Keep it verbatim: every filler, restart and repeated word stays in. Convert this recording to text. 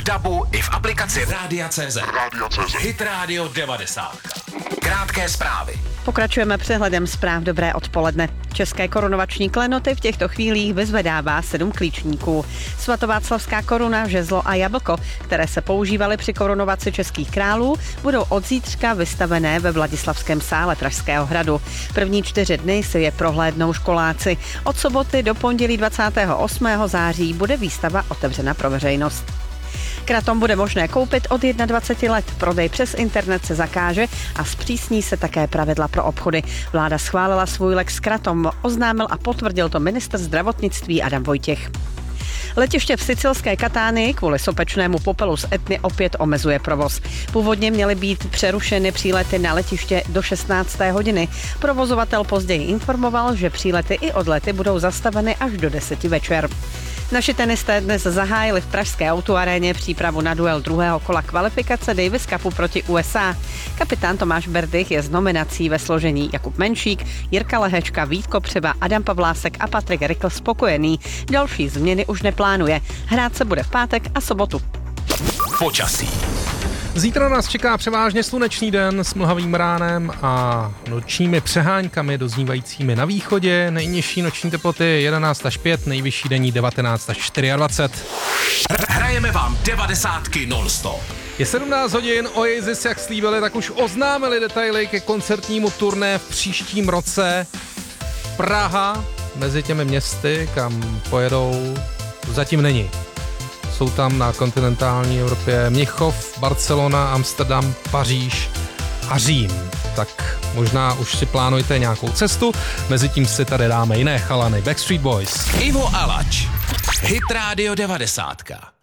DABu i v aplikaci Rádia tečka cé zet. Hit Radio devadesát. Krátké zprávy. Pokračujeme přehledem zpráv. Dobré odpoledne. České korunovační klenoty v těchto chvílích vyzvedává sedm klíčníků. Svatováclavská koruna, žezlo a jablko, které se používaly při korunovaci českých králů, budou od zítřka vystavené ve Vladislavském sále Pražského hradu. První čtyři dny si je prohlédnou školáci. Od soboty do pondělí dvacátého osmého září bude výstava otevřena pro veřejnost. Kratom bude možné koupit od dvaceti jedna let. Prodej přes internet se zakáže a zpřísní se také pravidla pro obchody. Vláda schválila svůj lex Kratom, oznámil a potvrdil to ministr zdravotnictví Adam Vojtěch. Letiště v sicilské Katánii kvůli sopečnému popelu z Etny opět omezuje provoz. Původně měly být přerušeny přílety na letiště do šestnácté hodiny. Provozovatel později informoval, že přílety i odlety budou zastaveny až do deseti večer. Naši tenisté dnes zahájili v pražské autoaréně přípravu na duel druhého kola kvalifikace Davis Cupu proti U S A. Kapitán Tomáš Berdych je z nominací ve složení Jakub Menšík, Jirka Lehečka, Vít Kopřiva, Adam Pavlásek a Patrik Rikl spokojený. Další změny už neplánuje. Hrát se bude v pátek a sobotu. Počasí. Zítra nás čeká převážně slunečný den s mlhavým ránem a nočními přeháňkami doznívajícími na východě. Nejnižší noční teploty jedenáct až pět, nejvyšší denní devatenáct až dvacet čtyři. Hrajeme vám devadesátky non-stop. Je sedmnáct hodin, Oasis, jak slíbili, tak už oznámili detaily ke koncertnímu turné v příštím roce. Praha mezi těmi městy, kam pojedou, zatím není. Jsou tam na kontinentální Evropě Mnichov, Barcelona, Amsterdam, Paříž a Řím. Tak možná už si plánujte nějakou cestu, mezitím si tady dáme jiné chalany. Backstreet Boys. Ivo Alač. Hit Radio devadesát.